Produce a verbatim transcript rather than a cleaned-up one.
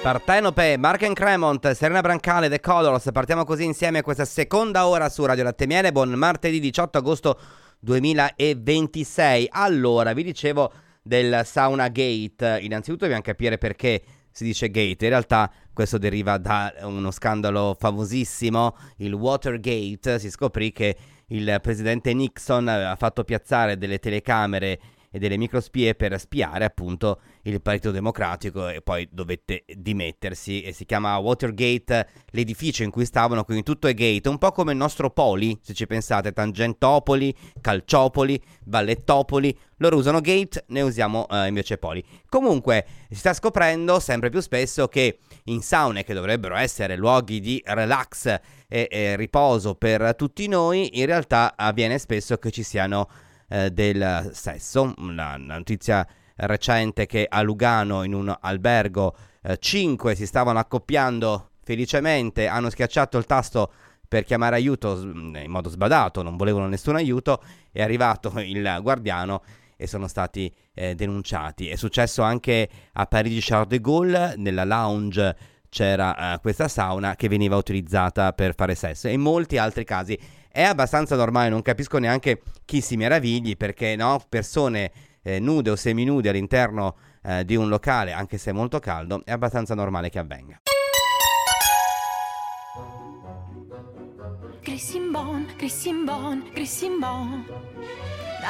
Partenope, Mark and Cremont, Serena Brancale, The Colors. Partiamo così insieme a questa seconda ora su Radio Latte Miele. Buon martedì diciotto agosto duemilaventisei. Allora, vi dicevo del Sauna Gate. Innanzitutto dobbiamo capire perché si dice gate. In realtà questo deriva da uno scandalo famosissimo, il Watergate. Si scoprì che il presidente Nixon aveva fatto piazzare delle telecamere e delle microspie per spiare appunto il Partito Democratico, e poi dovette dimettersi, e si chiama Watergate l'edificio in cui stavano, quindi tutto è gate, un po' come il nostro Poli, se ci pensate, Tangentopoli, Calciopoli, Vallettopoli, loro usano gate, ne usiamo eh, invece Poli. Comunque si sta scoprendo sempre più spesso che in saune, che dovrebbero essere luoghi di relax e, e riposo per tutti noi, in realtà avviene spesso che ci siano Eh, del sesso. Una, una notizia recente che a Lugano in un albergo eh, cinque si stavano accoppiando felicemente, hanno schiacciato il tasto per chiamare aiuto in modo sbadato, non volevano nessun aiuto, è arrivato il guardiano e sono stati eh, denunciati. È successo anche a Parigi Charles de Gaulle, nella lounge c'era uh, questa sauna che veniva utilizzata per fare sesso, e in molti altri casi. È abbastanza normale, non capisco neanche chi si meravigli, perché no, persone eh, nude o seminude all'interno eh, di un locale, anche se è molto caldo, è abbastanza normale che avvenga. Crissimbon, Crissimbon, Crissimbon.